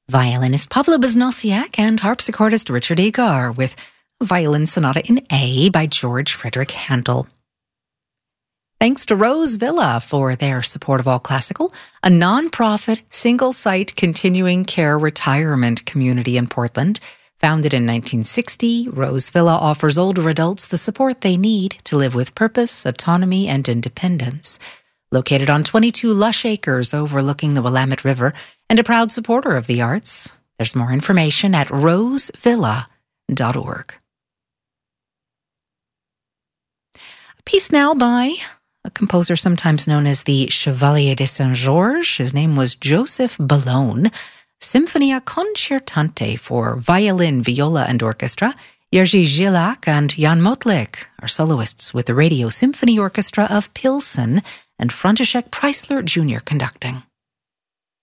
Violinist Pablo Biznosyak and harpsichordist Richard Egar with Violin Sonata in A by George Frederick Handel. Thanks to Rose Villa for their support of All Classical, a non-profit, single-site continuing care retirement community in Portland. Founded in 1960, Rose Villa offers older adults the support they need to live with purpose, autonomy, and independence. Located on 22 lush acres overlooking the Willamette River and a proud supporter of the arts. There's more information at rosevilla.org. A piece now by a composer sometimes known as the Chevalier de Saint-Georges. His name was Joseph Bellone. Symphonia Concertante for violin, viola, and orchestra. Jerzy Gilak and Jan Motlik are soloists with the Radio Symphony Orchestra of Pilsen and František Preisler Jr. conducting.